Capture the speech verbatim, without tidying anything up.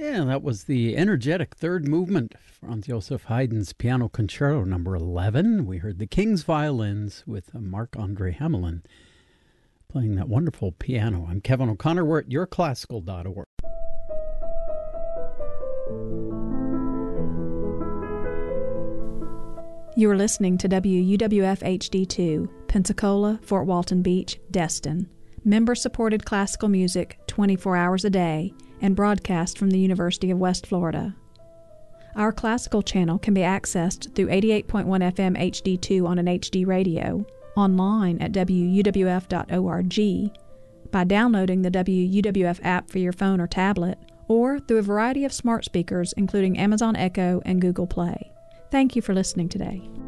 Yeah, that was the energetic third movement, Franz Joseph Haydn's Piano Concerto number eleven. We heard the King's Violins with Marc-Andre Hamelin playing that wonderful piano. I'm Kevin O'Connor. We're at your classical dot org. You are listening to W U W F H D two, Pensacola, Fort Walton Beach, Destin. Member-supported classical music twenty-four hours a day and broadcast from the University of West Florida. Our classical channel can be accessed through eighty-eight point one F M H D two on an H D radio, online at W U W F dot org, by downloading the W U W F app for your phone or tablet, or through a variety of smart speakers including Amazon Echo and Google Play. Thank you for listening today.